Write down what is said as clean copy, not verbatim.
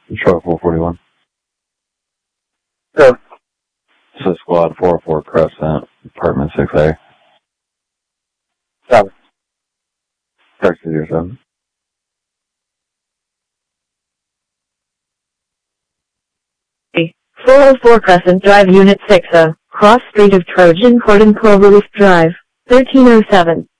Control 441. Sure. This is Squad 404 Crescent, Apartment 6A. 7. Taxi 07. Hey, 404 Crescent Drive Unit 60, Cross Street of Trojan Court and Cloverleaf Drive, 1307.